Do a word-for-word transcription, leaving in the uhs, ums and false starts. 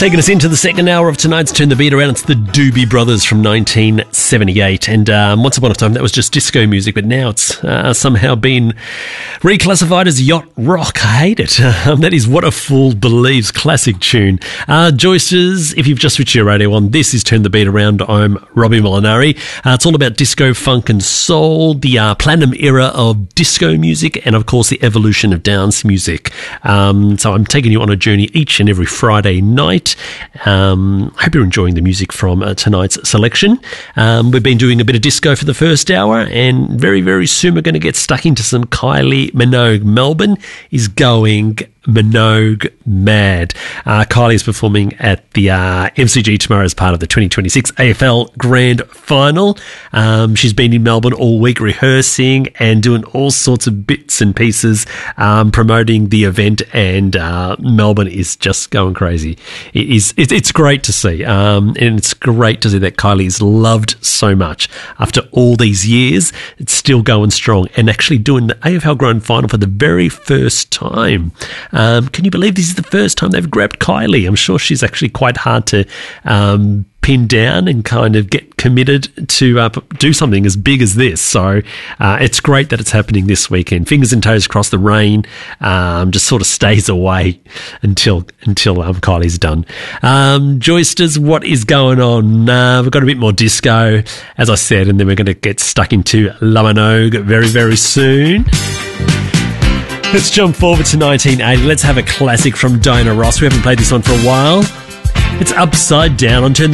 Taking us into the second hour of tonight's Turn the Beat Around, it's the Doobie Brothers from nineteen seventy-eight. And um, once upon a time, that was just disco music, but now it's uh, somehow been reclassified as yacht rock. I hate it. Um, that is What a Fool Believes, classic tune. Uh, Joysters, if you've just switched your radio on, this is Turn the Beat Around. I'm Robbie Molinari. Uh, it's all about disco, funk and soul, the uh, platinum era of disco music, and of course the evolution of dance music. Um, so I'm taking you on a journey each and every Friday night. Um, I hope you're enjoying the music from uh, tonight's selection. Um, we've been doing a bit of disco for the first hour, and very, very soon we're going to get stuck into some Kylie Minogue. Melbourne is going Minogue mad. Uh, Kylie is performing at the uh, M C G tomorrow as part of the twenty twenty-six A F L Grand Final. Um, she's been in Melbourne all week rehearsing and doing all sorts of bits and pieces, um, promoting the event, and uh, Melbourne is just going crazy. It is, it, it's great to see, um, and it's great to see that Kylie is loved so much. After all these years, it's still going strong and actually doing the A F L Grand Final for the very first time. Um, can you believe this is the first time they've grabbed Kylie? I'm sure she's actually quite hard to um, pin down and kind of get committed to uh, do something as big as this. So uh, it's great that it's happening this weekend. Fingers and toes crossed the rain um, just sort of stays away until until um, Kylie's done. Um, Joysters, what is going on? Uh, we've got a bit more disco, as I said, and then we're going to get stuck into La Minogue very, very soon. Let's jump forward to nineteen eighty. Let's have a classic from Diana Ross. We haven't played this one for a while. It's Upside Down on Turn the